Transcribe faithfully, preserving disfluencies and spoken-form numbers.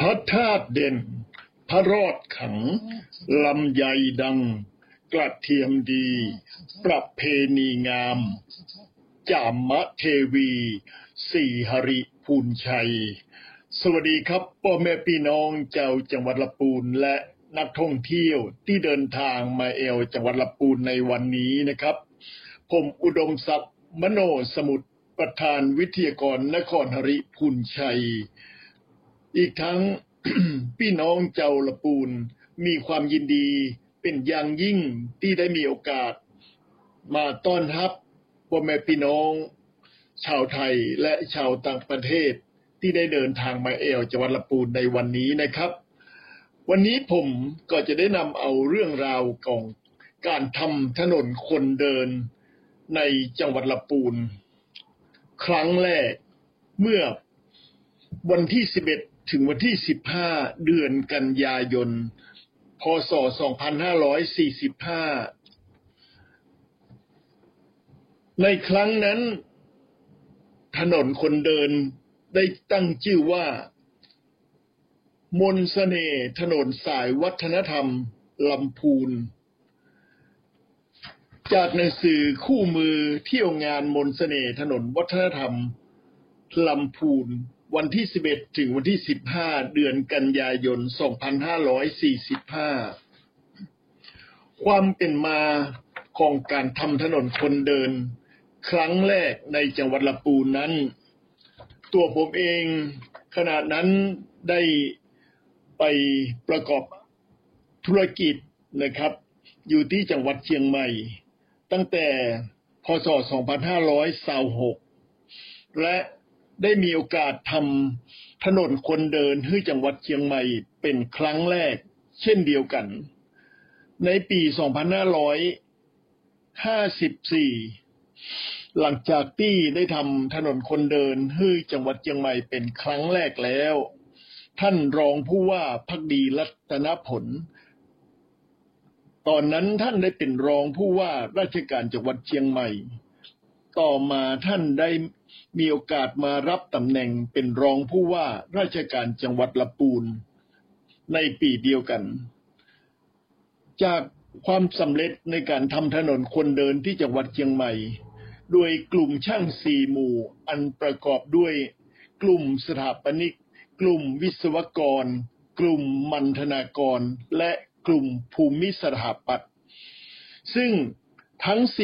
ระธาตุเด่นพระรอดขังลำไยดังกระเทียมดีประเพณีงามจามเทวีสีหริพูนชัยสวัสดีครับพ่อแม่พี่น้องเจ้าจังหวัดลำพูนและนักท่องเที่ยวที่เดินทางมาเอวจังหวัดลำพูนในวันนี้นะครับผมอุดมศักดิ์มโนสมุทรประธานวิทยากรนครหริพูนชัยอีกทั้ง พี่น้องเจ้าลำพูนมีความยินดีเป็นอย่างยิ่งที่ได้มีโอกาสมาต้อนรับพ่อแม่พี่น้องชาวไทยและชาวต่างประเทศที่ได้เดินทางมาเอวจังหวัดลำพูนในวันนี้นะครับวันนี้ผมก็จะได้นำเอาเรื่องราวของการทำถนนคนเดินในจังหวัดลำพูนครั้งแรกเมื่อวันที่สิบเอ็ดถึงวันที่สิบห้าเดือนกันยายนพ.ศ. สองพันห้าร้อยสี่สิบห้าในครั้งนั้นถนนคนเดินได้ตั้งชื่อว่ามนต์เสน่ห์ถนนสายวัฒนธรรมลำพูนจากหนังสือคู่มือเที่ยวงานมนต์เสน่ห์ถนนวัฒนธรรมลำพูนวันที่สิบเอ็ดถึงวันที่สิบห้าเดือนกันยายนสองพันห้าร้อยสี่สิบห้าความเป็นมาของการทำถนนคนเดินครั้งแรกในจังหวัดลำพูนนั้นตัวผมเองขณะนั้นได้ไปประกอบธุรกิจนะครับอยู่ที่จังหวัดเชียงใหม่ตั้งแต่พ.ศ. สองพันห้าร้อยยี่สิบหกและได้มีโอกาสทำถนนคนเดินให้จังหวัดเชียงใหม่เป็นครั้งแรกเช่นเดียวกันในปีสองพันห้าร้อยห้าสิบสี่หลังจากที่ได้ทำถนนคนเดินให้จังหวัดเชียงใหม่เป็นครั้งแรกแล้วท่านรองผู้ว่าภักดีรัตนผลตอนนั้นท่านได้เป็นรองผู้ว่าราชการจังหวัดเชียงใหม่ต่อมาท่านได้มีโอกาสมารับตำแหน่งเป็นรองผู้ว่าราชการจังหวัดลำพูนในปีเดียวกันจากความสำเร็จในการทำถนนคนเดินที่จังหวัดเชียงใหม่โดยกลุ่มช่างสี่หมู่อันประกอบด้วยกลุ่มสถาปนิกกลุ่มวิศวกรกลุ่มมัณฑนากรและกลุ่มภูมิสถาปัตย์ซึ่งทั้ง